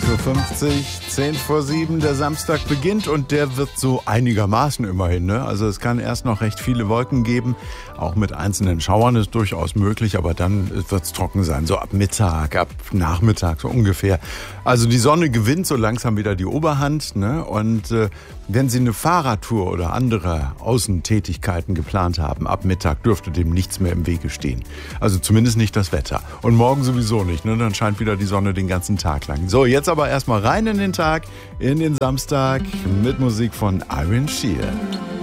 8.50 Uhr, 10 vor 7, der Samstag beginnt und der wird so einigermaßen immerhin. Ne? Also es kann erst noch recht viele Wolken geben, auch mit einzelnen Schauern ist durchaus möglich, aber dann wird es trocken sein, so ab Mittag, ab Nachmittag so ungefähr. Also die Sonne gewinnt so langsam wieder die Oberhand, ne? Und wenn Sie eine Fahrradtour oder andere Außentätigkeiten geplant haben, ab Mittag dürfte dem nichts mehr im Wege stehen. Also zumindest nicht das Wetter. Und morgen sowieso nicht, ne? Dann scheint wieder die Sonne den ganzen Tag lang. So, jetzt aber erstmal rein in den Tag, in den Samstag mit Musik von Iron Shear.